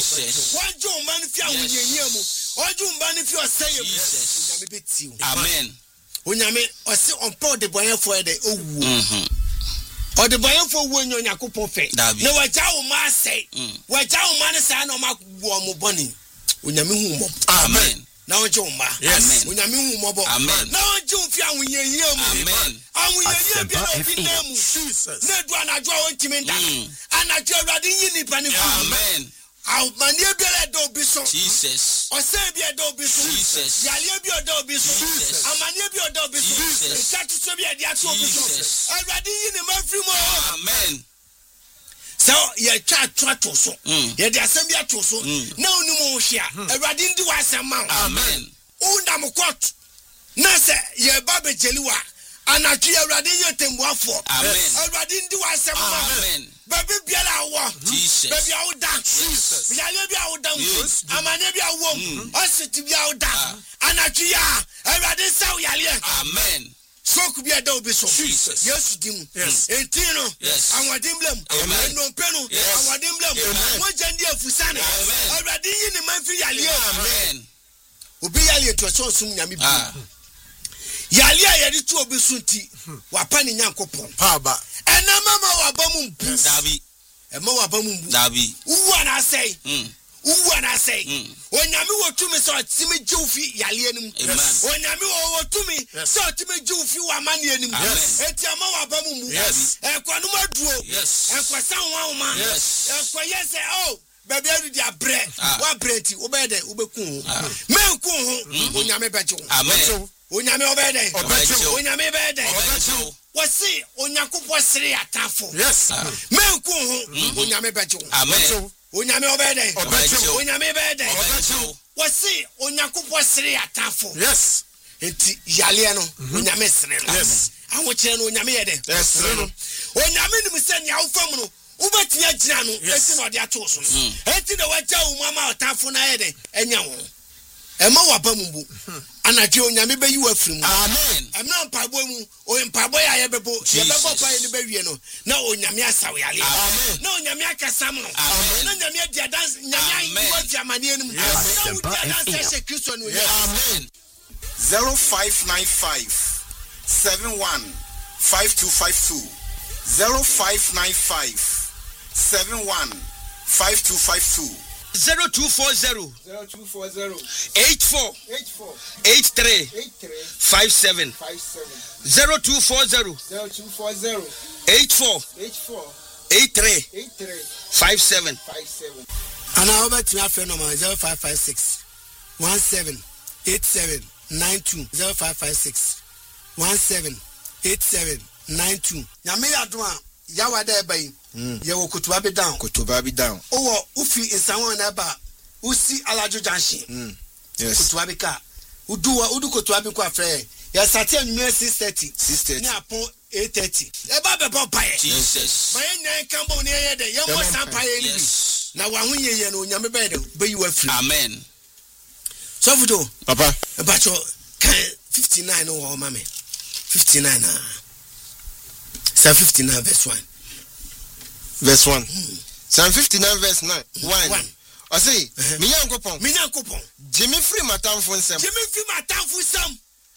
One Joe man if you are with you, or Joe man if you are saying, Amen. Unyame or sit on board the boy for the or the boy for when you're Yakupo Fe. No, what Joe ma say, what Joe man is an or my warm bonnie. Unyame. Amen. Now Joe ma. Yes. Unyame mobile. Amen. Now Joe Fian when you're here. Amen. And we are here. Jesus. No one I draw intimate. And I draw Radin Yini. Amen. Our mania be a dog bison. Jesus. Or say be a dog bison. Jesus. Yalia be a dog bison. Jesus. A mania be a dog bison. Jesus. That to be a diato bison. I ready in the monthly more. Amen. So ye chat to so. Ye the assembly to so. No more share. I ready in the was a man. Amen. Undamukot. Nasa ye babe jelua. Anachi ready ye temwafo. Amen. I ready in the was a man. Amen. Baby biala wa. Jesus. Baby I will dance. Jesus. Biala bi I will dance. Amane bi I will. Ositi bi I will dance. Anachi ya. Everybody say we are. Amen. So could be a dog be so. Jesus. Yes, dim. Yes. Etino. Yes. And what dimblem. Amen. No peno. Yes. And what dimblem. What jandia fusana. Amen. Everybody in the man for yali. Amen. Obi yali to so sum nyame bi. Yali a yadi to obi sunti. Wapani nyankopon. Haba. Ena mama wabamu mbu. Dabi. Ema wabamu mbu. Dabi. Uwa na say. Uwa na say. Onyame wo tumi so atime jewfi yale anim. Onyame wo tumi so atime jewfi wa mane anim. Enti ama wabamu mbu. Ekwanum aduo. Ekwasan wanwoma. Ekwaye say oh baby adu dia bre. Wa breti obede obekun. Menkun ho onyame beje ho. Amen. Onyame obede. Onyame bede. Wasi onyakopo sere atafo. Yes. Menkun ho onyame beje ho. Amen. Onyame obede. Onyame bede. Wasi onyakopo sere atafo. Yes. Enti yale no onyame sere no. Yes. Awo kire no onyame yede. Yes. Onyame nim se nya awfam no. Ubetia gina no enti no de ato so no. Enti na waja wo mama otafo na yede enya ho. Ema wabambu. Anaje onyame beyi wafiri mu. Amen. Emna mpabo mu, o mpabo ya yebebo, yebebo pa ni bewie no. Na onyame asawe yale. Na onyame akasam no. Na onyame dia dance, nyame ayi wafia mane anim. Na dia dance se Kristo no. Amen. 0595 71 5252 0595 71 5252 0240 84 83 57 0240 84 83 57 and I over to my phone number 0556 17 87 92 0556 17 87 92 nyame adwa yawada ebai ye wo kutuba be down owo ufi insanwo na ba usi alajo junction yes kutuba be ka udu kutuba be ko afre ya sati anwume 6:30 ni apon 8:30 e ba be paye Jesus baye nyan kambo ne ye de ye mo san paye ni bi na wa hu ye no nyame be de be yi wa firi amen so fudo papa e ba cho kan 59 no wo mame 59 Psalm 59 verse 1 verse 1 Psalm 59 verse 9 1 I say minyankopon Jimmy free matamfo nsam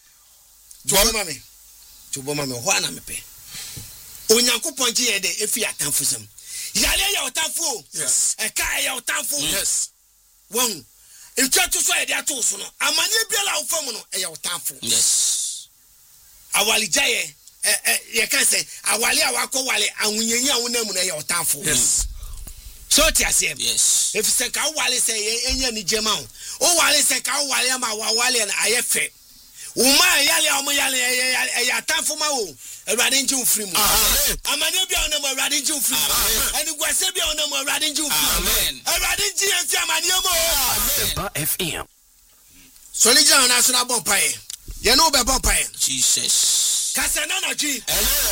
Tubo mame ho ana mepe onyankopon je ye de efi atamfo sam yale ya otamfo yes e ka ya otamfo yes won ntwato so ye de ato so no amane biala wo fam no e ya otamfo yes awali jaye ye can say awali awako wale awunyenyi awunamu na ye otamfo yes so tiasem yes if se ka wale say enya ni jema o wale say ka wale ma wale na ayefe uma yale amu yale ya atamfo ma wo Awurade nji ofiri mu amane bia onam Awurade nji ofiri mu ani gwase bia onam Awurade nji ofiri mu amen Awurade nji afi amane mo amen FM so ni jana na so na bon pae ye no be bon pae Jesus kasa na na ji